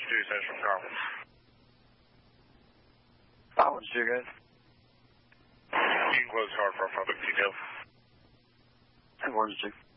2, Central Charles. 512, guys. You can close hard for public detail. 512.